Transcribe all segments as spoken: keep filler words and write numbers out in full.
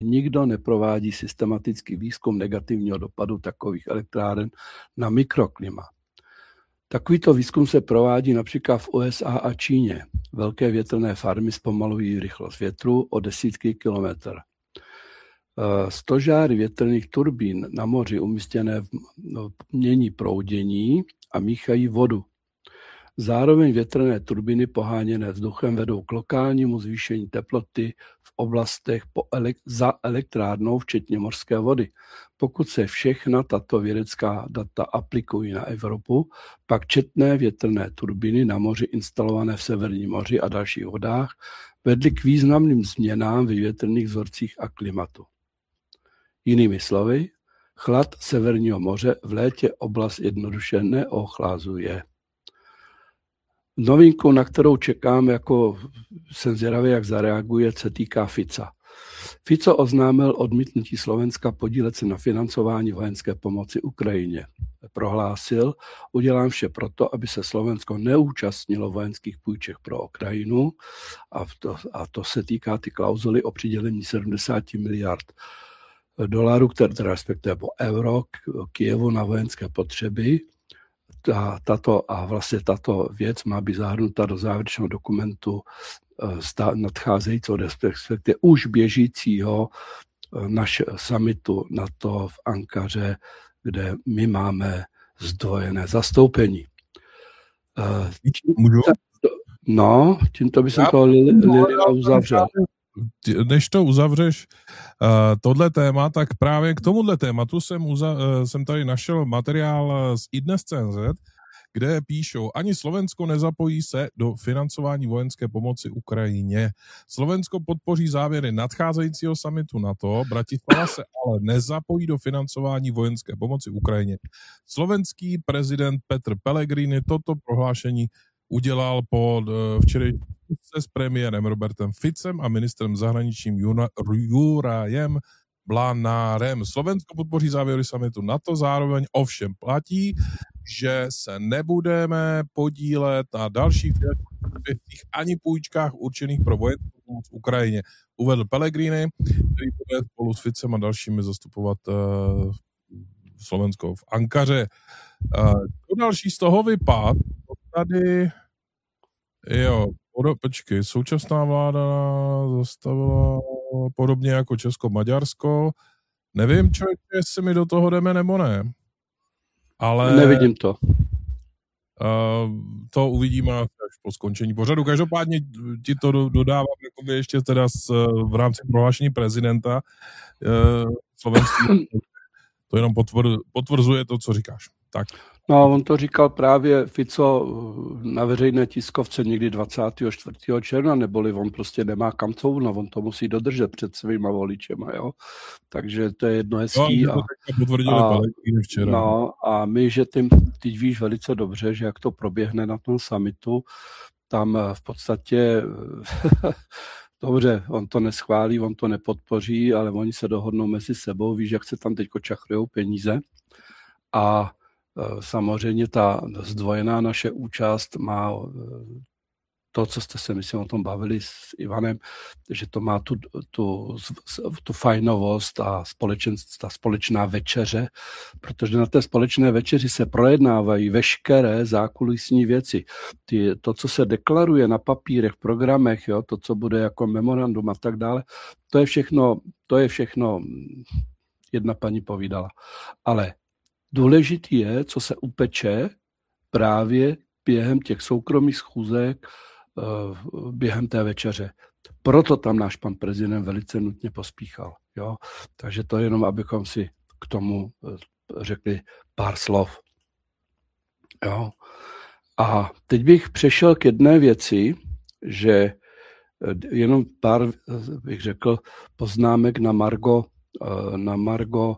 nikdo neprovádí systematický výzkum negativního dopadu takových elektráren na mikroklima. Takovýto výzkum se provádí například v U S A a Číně. Velké větrné farmy zpomalují rychlost větru o desítky kilometrů. Stožáry větrných turbín na moři umístěné mění proudění a míchají vodu. Zároveň větrné turbíny poháněné vzduchem vedou k lokálnímu zvýšení teploty v oblastech po elek- za elektrárnou, včetně mořské vody. Pokud se všechna tato vědecká data aplikují na Evropu, pak četné větrné turbíny na moři instalované v Severním moři a dalších vodách vedly k významným změnám ve větrných vzorcích a klimatu. Jinými slovy, chlad Severního moře v létě oblast jednoduše neochlazuje. Novinku, na kterou čekám, jako jsem zvědavý, jak zareaguje, se týká Fica. Fico oznámil odmítnutí Slovenska podílet se na financování vojenské pomoci Ukrajině. Prohlásil, udělám vše proto, aby se Slovensko neúčastnilo vojenských půjček pro Ukrajinu a to, a to se týká ty klauzuly o přidělení sedmdesát miliard dolarů, které respektive po euro Kyjevu na vojenské potřeby. A, tato, a vlastně tato věc má být zahrnuta do závěrečného dokumentu nadcházejícího, respektive už běžícího naš summitu NATO v Ankaře, kde my máme zdvojené zastoupení. Můžu? No, tímto bych jsem to Lilina uzavřel. Než to uzavřeš uh, tohle téma, tak právě k tomuhle tématu jsem, uza, uh, jsem tady našel materiál z idnes tečka cé zet, kde píšou, ani Slovensko nezapojí se do financování vojenské pomoci Ukrajině. Slovensko podpoří závěry nadcházejícího summitu NATO, Bratislava se ale nezapojí do financování vojenské pomoci Ukrajině. Slovenský prezident Petr Pellegrini toto prohlášení udělal po včerejší s premiérem Robertem Ficem a ministrem zahraničím Jurajem Blanárem. Slovensko podpoří závěry summitu NATO, zároveň ovšem platí, že se nebudeme podílet na dalších finančních ani půjčkách určených pro vojenskou pomoc v Ukrajině. Uvedl Pellegrini, který bude spolu s Ficem a dalšími zastupovat uh, Slovensko v Ankaře. Uh, to další z toho vypad, tady jo, podo, počkej, současná vláda zastavila podobně jako Česko-Maďarsko. Nevím, čo, jestli mi do toho jdeme nebo ne. Ale nevidím to. Uh, to uvidíme až po skončení pořadu. Každopádně ti to dodávám jakoby ještě teda s, v rámci prohlášení prezidenta uh, slovenský. To jenom potvr, potvrzuje to, co říkáš. Tak. No, on to říkal právě Fico na veřejné tiskovce někdy dvacátého čtvrtého června, neboli on prostě nemá kam couvnout, on to musí dodržet před svýma voličema, jo. Takže to je jedno hezký. No, a, a, včera. No, a my, že ty, ty víš velice dobře, že jak to proběhne na tom summitu, tam v podstatě dobře, on to neschválí, on to nepodpoří, ale oni se dohodnou mezi sebou, víš, jak se tam teďko čachrujou peníze a samozřejmě ta zdvojená naše účast má to, co jste se, myslím, o tom bavili s Ivanem, že to má tu, tu, tu fajnovost a ta společná večeře, protože na té společné večeři se projednávají veškeré zákulisní věci. Ty, to, co se deklaruje na papírech, programech, jo, to, co bude jako memorandum a tak dále, to je všechno, to je všechno, jedna paní povídala. Ale důležitý je, co se upeče právě během těch soukromých schůzek, během té večeře. Proto tam náš pan prezident velice nutně pospíchal. Jo? Takže to jenom, abychom si k tomu řekli pár slov. Jo? A teď bych přešel k jedné věci, že jenom pár, bych řekl, poznámek na margo, na margo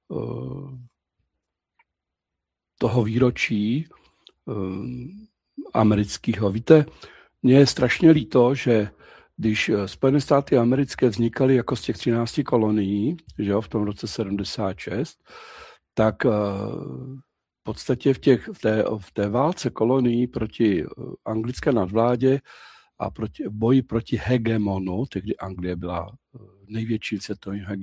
toho výročí amerického. Víte, mně je strašně líto, že když Spojené státy americké vznikaly jako z těch třinácti kolonií, že jo, v tom roce sedmdesát šest, tak v podstatě v, těch, v, té, v té válce kolonií proti anglické nadvládě a proti, boji proti hegemonu, tehdy Anglie byla největší světovým